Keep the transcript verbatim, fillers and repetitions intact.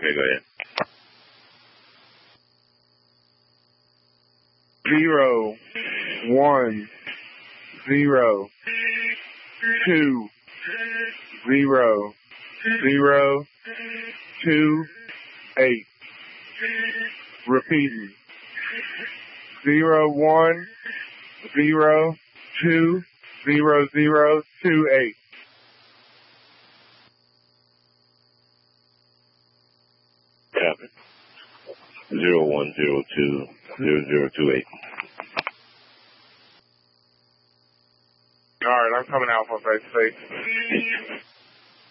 Okay, go ahead. Zero, one, zero, two, zero, zero, two, eight. Repeating. Zero, one, zero, two, zero, zero, two, eight. Copy. Zero, one, zero, two, zero, zero, two, eight. All right, I'm coming out for face to face.